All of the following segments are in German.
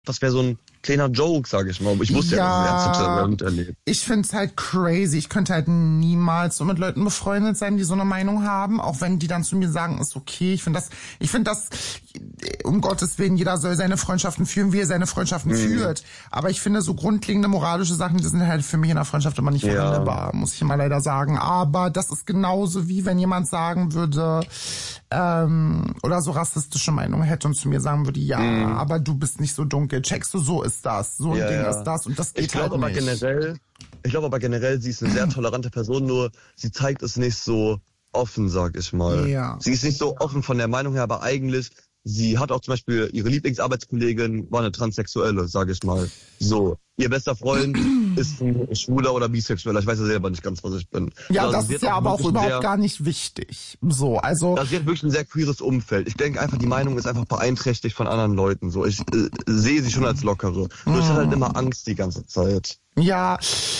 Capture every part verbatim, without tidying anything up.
das wäre so ein kleiner Joke, sage ich mal. Ich wusste ja, ja dass es ernste miterlebt. Ich finde es halt crazy. Ich könnte halt niemals so mit Leuten befreundet sein, die so eine Meinung haben, auch wenn die dann zu mir sagen, ist okay. Ich finde das, ich finde das, um Gottes Willen, jeder soll seine Freundschaften führen, wie er seine Freundschaften mhm. führt. Aber ich finde so grundlegende moralische Sachen, die sind halt für mich in der Freundschaft immer nicht verhandelbar, ja. muss ich immer leider sagen. Aber das ist genauso wie wenn jemand sagen würde, ähm, oder so rassistische Meinung hätte und zu mir sagen würde, ja, mhm. aber du bist nicht so dunkel. Checkst du, so ist das, so ein ja, Ding ja. ist das und das geht ich glaub, halt aber nicht. Generell, ich glaube aber generell, sie ist eine sehr tolerante Person, nur sie zeigt es nicht so offen, sag ich mal. Ja. Sie ist nicht so offen von der Meinung her, aber eigentlich, sie hat auch zum Beispiel, ihre Lieblingsarbeitskollegin war eine Transsexuelle, sag ich mal. So. Ihr bester Freund ist ein Schwuler oder Bisexueller. Ich weiß ja selber nicht ganz, was ich bin. Ja, also das ist ja aber auch überhaupt sehr, gar nicht wichtig. So, also. Das wird wirklich ein sehr queeres Umfeld. Ich denke einfach, die Meinung ist einfach beeinträchtigt von anderen Leuten. So, ich äh, sehe sie schon als lockere. Nur ich hatte halt immer Angst die ganze Zeit. Ja.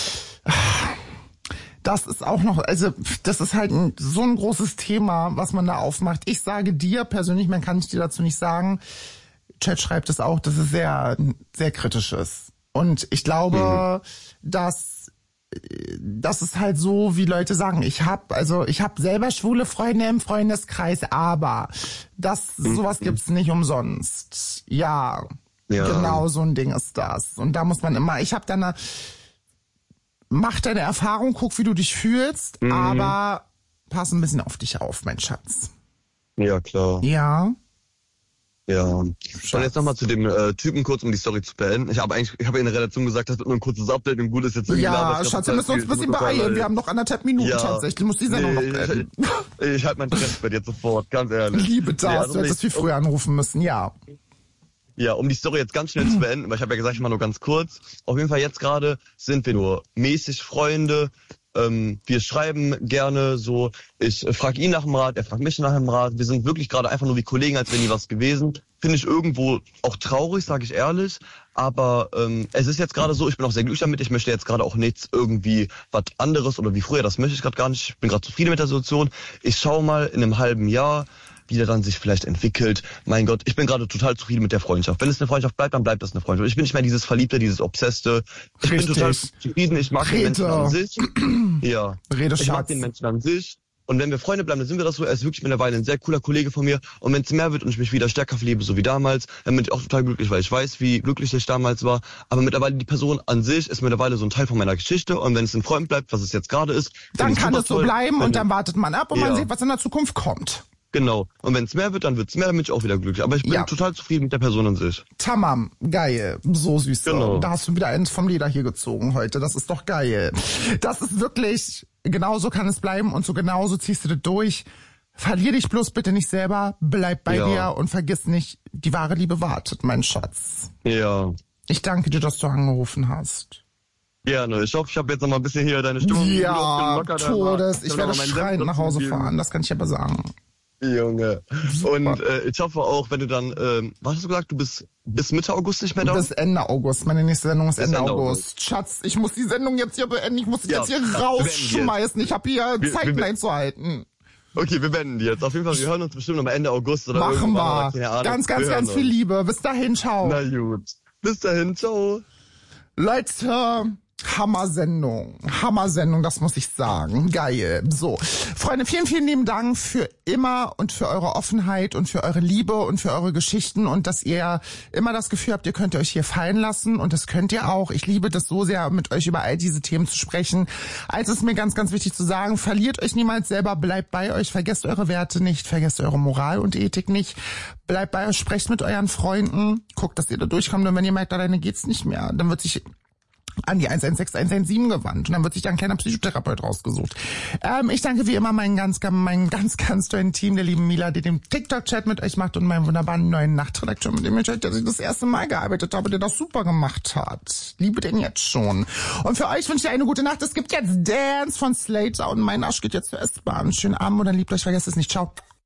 Das ist auch noch, also das ist halt ein, so ein großes Thema, was man da aufmacht. Ich sage dir persönlich, man kann ich dir dazu nicht sagen, Chat schreibt es auch, dass es sehr, sehr kritisch ist. Und ich glaube, mhm. dass das ist halt so, wie Leute sagen, ich habe also ich habe selber schwule Freunde im Freundeskreis, aber das sowas gibt's nicht umsonst. Ja, ja, genau so ein Ding ist das. Und da muss man immer, ich habe dann eine, mach deine Erfahrung, guck, wie du dich fühlst, mhm. aber pass ein bisschen auf dich auf, mein Schatz. Ja, klar. Ja. Ja. Schatz. Und jetzt nochmal zu dem äh, Typen kurz, um die Story zu beenden. Ich habe eigentlich, ich habe in der Redaktion gesagt, das wird nur ein kurzes Update und gut ist jetzt irgendwie. Ja, Schatz, wir müssen uns ein bisschen beeilen. Wir haben noch anderthalb Minuten ja. tatsächlich. Du musst die Sendung nee, noch beenden. Ich, ich halte meinen Stress bei dir sofort, ganz ehrlich. Liebe das, nee, also du hättest viel früher anrufen müssen, ja. Ja, um die Story jetzt ganz schnell zu beenden, weil ich habe ja gesagt, ich mache nur ganz kurz. Auf jeden Fall jetzt gerade sind wir nur mäßig Freunde. Ähm, wir schreiben gerne so, ich äh, frage ihn nach dem Rat, er fragt mich nach dem Rat. Wir sind wirklich gerade einfach nur wie Kollegen, als wäre nie was gewesen. Finde ich irgendwo auch traurig, sage ich ehrlich. Aber ähm, es ist jetzt gerade so, ich bin auch sehr glücklich damit. Ich möchte jetzt gerade auch nichts irgendwie was anderes oder wie früher, das möchte ich gerade gar nicht. Ich bin gerade zufrieden mit der Situation. Ich schaue mal in einem halben Jahr, wie der dann sich vielleicht entwickelt. Mein Gott, ich bin gerade total zufrieden mit der Freundschaft. Wenn es eine Freundschaft bleibt, dann bleibt das eine Freundschaft. Ich bin nicht mehr dieses Verliebte, dieses Obsesste. Ich Richtig. bin total zufrieden. Ich mag Rede. den Menschen an sich. Ja. Rede, ich mag den Menschen an sich. Und wenn wir Freunde bleiben, dann sind wir das so. Er ist wirklich mittlerweile ein sehr cooler Kollege von mir. Und wenn es mehr wird und ich mich wieder stärker verliebe, so wie damals, dann bin ich auch total glücklich, weil ich weiß, wie glücklich ich damals war. Aber mittlerweile die Person an sich ist mittlerweile so ein Teil von meiner Geschichte. Und wenn es ein Freund bleibt, was es jetzt gerade ist, dann kann es so toll. bleiben und dann wartet man ab und ja. man sieht, was in der Zukunft kommt. Genau. Und wenn es mehr wird, dann wird es mehr, dann bin ich auch wieder glücklich. Aber ich bin ja. total zufrieden mit der Person an sich. Tamam, geil. So süß. Genau. Da hast du wieder eins vom Leder hier gezogen heute. Das ist doch geil. Das ist wirklich, genauso kann es bleiben und so genauso ziehst du das durch. Verlier dich bloß bitte nicht selber, bleib bei ja. dir und vergiss nicht, die wahre Liebe wartet, mein Schatz. Ja. Ich danke dir, dass du angerufen hast. Gerne. Ich hoffe, ich habe jetzt noch mal ein bisschen hier deine Stimmung. Ja, locker, Todes. Ich, ich werde schreiend nach Hause fahren, das kann ich aber sagen. Junge. Super. Und äh, ich hoffe auch, wenn du dann, ähm, was hast du gesagt, du bist bis Mitte August nicht mehr da? Bis Ende August. Meine nächste Sendung ist Ende, Ende August. August. Schatz, ich muss die Sendung jetzt hier beenden. Ich muss die ja, jetzt hier rausschmeißen. Ich habe hier wir, Zeiten wir, einzuhalten. Okay, wir beenden die jetzt. Auf jeden Fall, wir hören uns bestimmt noch mal Ende August oder Machen wir. Oder ganz, ganz, ganz viel Liebe. Bis dahin, ciao. Na gut. Bis dahin, ciao. Leute, Hammer-Sendung. Hammer-Sendung, das muss ich sagen. Geil. So, Freunde, vielen, vielen lieben Dank für immer und für eure Offenheit und für eure Liebe und für eure Geschichten und dass ihr immer das Gefühl habt, ihr könnt euch hier fallen lassen und das könnt ihr auch. Ich liebe das so sehr, mit euch über all diese Themen zu sprechen. Eins ist mir ganz, ganz wichtig zu sagen, verliert euch niemals selber, bleibt bei euch, vergesst eure Werte nicht, vergesst eure Moral und Ethik nicht. Bleibt bei euch, sprecht mit euren Freunden, guckt, dass ihr da durchkommt und wenn ihr merkt, alleine geht's nicht mehr, dann wird sich an die eins eins sechs eins eins sieben gewandt und dann wird sich da ein kleiner Psychotherapeut rausgesuut. Ähm, ich danke wie immer meinem ganz, meinem ganz, ganz tollen Team, der lieben Mila, die den TikTok-Chat mit euch macht und meinem wunderbaren neuen Nachtredakteur, mit dem ich heute das erste Mal gearbeitet habe, der das super gemacht hat. Liebe den jetzt schon. Und für euch wünsche ich eine gute Nacht. Es gibt jetzt Dance von Slater und mein Arsch geht jetzt zur S-Bahn. Schönen Abend und dann liebt euch, vergesst es nicht. Ciao.